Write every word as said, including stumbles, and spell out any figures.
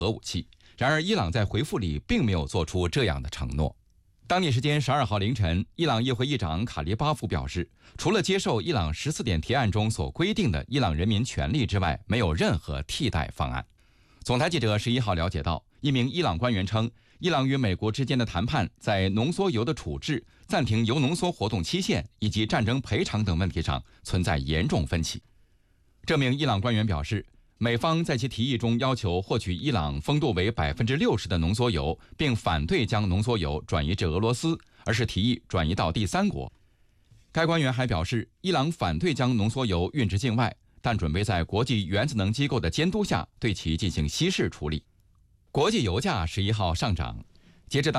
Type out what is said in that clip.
核武器。然而，伊朗在回复里并没有做出这样的承诺。当地时间十二号凌晨，伊朗议会议长卡利巴夫表示，除了接受伊朗十四点提案中所规定的伊朗人民权利之外，没有任何替代方案。总台记者十一号了解到，一名伊朗官员称，伊朗与美国之间的谈判在浓缩铀的处置、暂停铀浓缩活动期限以及战争赔偿等问题上存在严重分歧。这名伊朗官员表示，美方在其提议中要求获取伊朗风度为百分之六十的浓缩铀，并反对将浓缩铀转移至俄罗斯，而是提议转移到第三国。该官员还表示，伊朗反对将浓缩铀运至境外，但准备在国际原子能机构的监督下对其进行稀释处理。国际油价十一号上涨，截至当